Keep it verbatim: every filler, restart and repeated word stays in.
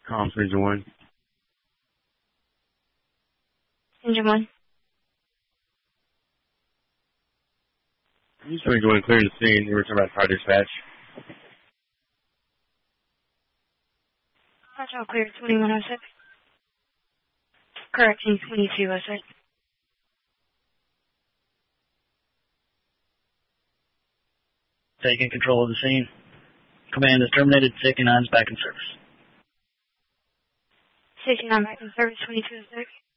Comms Engine one. Engine one. Engine one clear the scene. We were talking about fire dispatch. That's all clear, twenty-one oh six. Correction, twenty-two oh six. Taking control of the scene. Command is terminated. sixty-nine is back in service. sixty-nine back in service, twenty-two oh six.